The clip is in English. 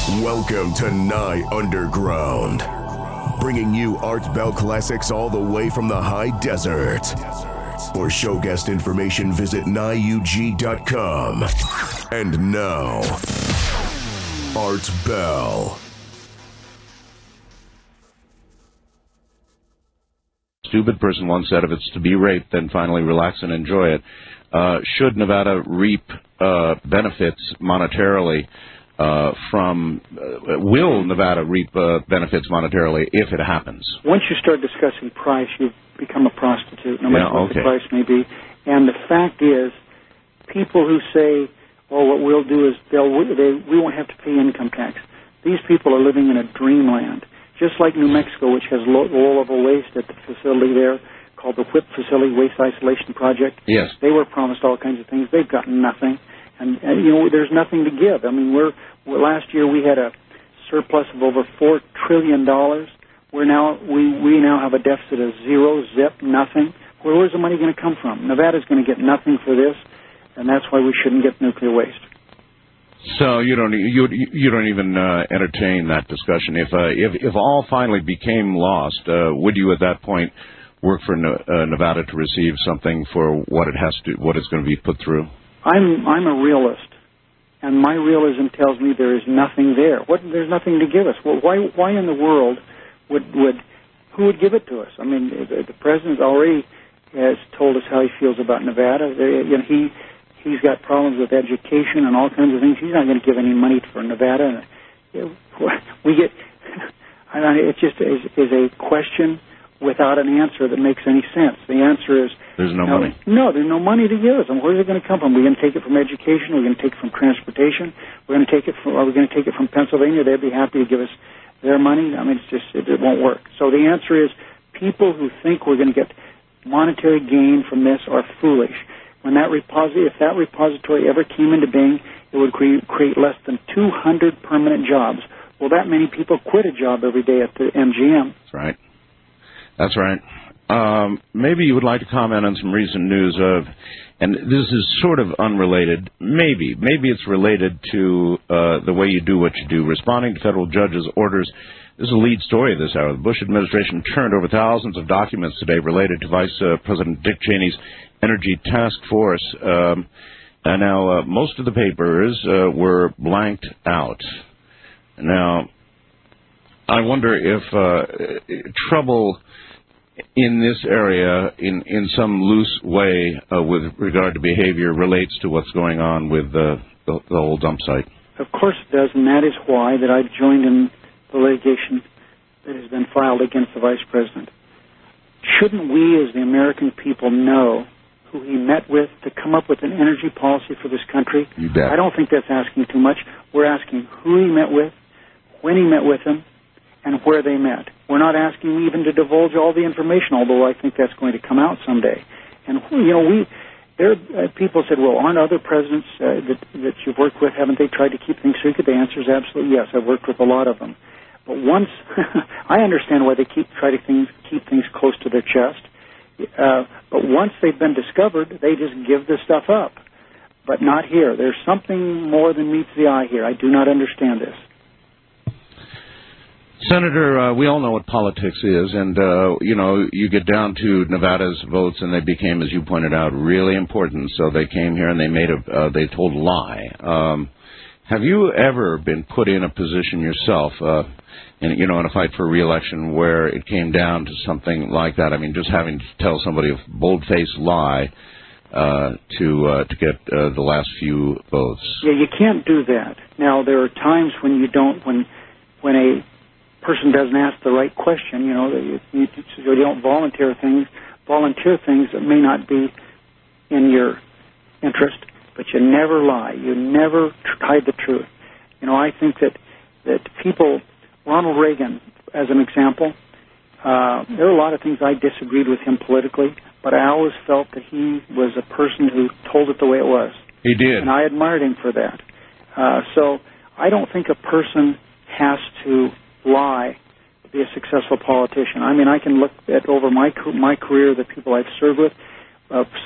Welcome to Nye Underground, bringing you Art Bell classics all the way from the high desert. For show guest information, visit NyeUG.com. And now, Art Bell. Stupid person once said, if it's to be raped, then finally relax and enjoy it. Should Nevada reap benefits monetarily will Nevada reap benefits monetarily if it happens? Once you start discussing price, you become a prostitute, no matter what the price may be. And the fact is, people who say, oh, what we'll do is we won't have to pay income tax. These people are living in a dreamland. Just like New Mexico, which has low-level waste at the facility there, called the WHIP facility, Waste Isolation Project. Yes. They were promised all kinds of things. They've gotten nothing. And there's nothing to give. I mean, last year we had a surplus of over $4 trillion. We now have a deficit of zero, nothing. Where's the money going to come from? Nevada's going to get nothing for this, and that's why we shouldn't get nuclear waste. So you don't even entertain that discussion. If all finally became lost, would you at that point work for Nevada to receive something for what it's going to be put through? I'm a realist, and my realism tells me there is nothing there. There's nothing to give us. Well, why in the world who would give it to us? I mean, the president already has told us how he feels about Nevada. He's got problems with education and all kinds of things. He's not going to give any money for Nevada. It just is a question without an answer that makes any sense. The answer is there's no money. No, there's no money to give us. And where's it going to come from? We're going to take it from education. We're going to take it from transportation. Are we going to take it from Pennsylvania? They'd be happy to give us their money. I mean, it won't work. So the answer is people who think we're going to get monetary gain from this are foolish. If that repository ever came into being, it would create less than 200 permanent jobs. Well, that many people quit a job every day at the MGM. That's right. Maybe you would like to comment on some recent news and this is sort of unrelated. Maybe it's related to the way you do what you do. Responding to federal judges' orders. This is a lead story this hour. The Bush administration turned over thousands of documents today related to Vice President Dick Cheney's Energy Task Force. And now most of the papers were blanked out. Now, I wonder if trouble in this area, in some loose way, with regard to behavior, relates to what's going on with the whole dump site. Of course it does, and that is why that I've joined in the litigation that has been filed against the Vice President. Shouldn't we, as the American people, know who he met with to come up with an energy policy for this country? You bet. I don't think that's asking too much. We're asking who he met with, when he met with him, and where they met. We're not asking even to divulge all the information, although I think that's going to come out someday. And, people said, well, aren't other presidents that you've worked with, haven't they tried to keep things secret? The answer is absolutely yes. I've worked with a lot of them. But once, I understand why they try to keep things close to their chest. But once they've been discovered, they just give this stuff up. But not here. There's something more than meets the eye here. I do not understand this. Senator, we all know what politics is, and, you get down to Nevada's votes, and they became, as you pointed out, really important. So they came here and they told a lie. Have you ever been put in a position yourself, in a fight for re-election where it came down to something like that? I mean, just having to tell somebody a bold-faced lie to get the last few votes. Yeah, you can't do that. Now, there are times when you don't, when a person doesn't ask the right question, you don't volunteer things that may not be in your interest, but you never lie. You never hide the truth. I think that people, Ronald Reagan, as an example, there are a lot of things I disagreed with him politically, but I always felt that he was a person who told it the way it was. He did. And I admired him for that. So I don't think a person has to lie to be a successful politician. I mean, I can look at over my career, the people I've served with,